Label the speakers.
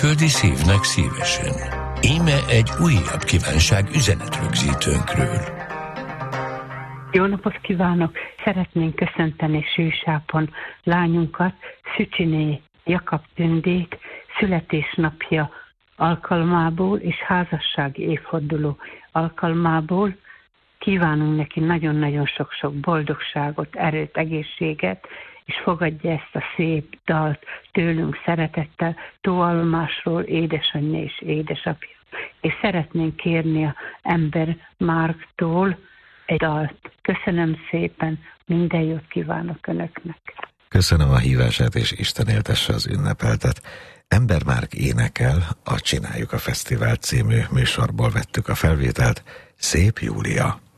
Speaker 1: Földi szívnek szívesen. Íme egy újabb kívánság üzenetrögzítőnkről.
Speaker 2: Jó napot kívánok! Szeretnénk köszönteni Sűsápon lányunkat, Szücsiné Jakab Tündét születésnapja alkalmából és házassági évforduló alkalmából. Kívánunk neki nagyon-nagyon sok-sok boldogságot, erőt, egészséget, és fogadja ezt a szép dalt tőlünk szeretettel, Tóalmásról, édesanyja és édesapja. És szeretnénk kérni a Ember Márktól egy dalt. Köszönöm szépen, minden jót kívánok Önöknek.
Speaker 3: Köszönöm a hívását, és Isten éltesse az ünnepeltet. Ember Márk énekel, a Csináljuk a Fesztivál című műsorból vettük a felvételt. Szép Júlia!